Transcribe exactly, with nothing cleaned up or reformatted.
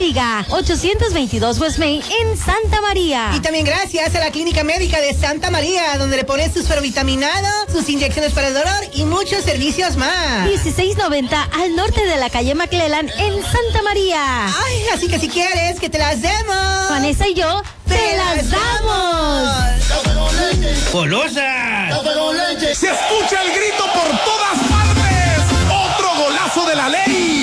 Zúñiga, ochocientos veintidós West Main en Santa María. Y también gracias a la Clínica Médica de Santa María, donde le ponen sus ferrovitaminados, sus inyecciones para el dolor y muchos servicios más. dieciséis noventa al norte de la calle McClellan en Santa María. Ay, así que si quieres que te las demos, Vanessa y yo te, te las damos. ¡Golosa! Se escucha el grito por todas partes. ¡Otro golazo de la ley!